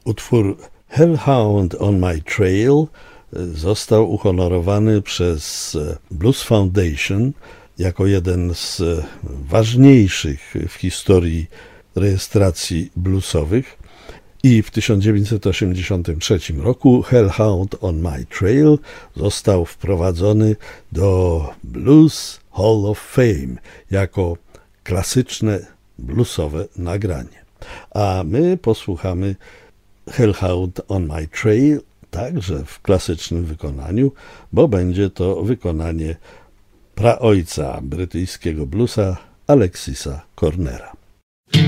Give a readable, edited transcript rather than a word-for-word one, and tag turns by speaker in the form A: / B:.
A: Utwór Hellhound on My Trail został uhonorowany przez Blues Foundation jako jeden z ważniejszych w historii rejestracji bluesowych i w 1983 roku Hellhound on My Trail został wprowadzony do Blues Hall of Fame jako klasyczne bluesowe nagranie. A my posłuchamy Hellhound on My Trail także w klasycznym wykonaniu, bo będzie to wykonanie praojca brytyjskiego bluesa Alexisa Cornera.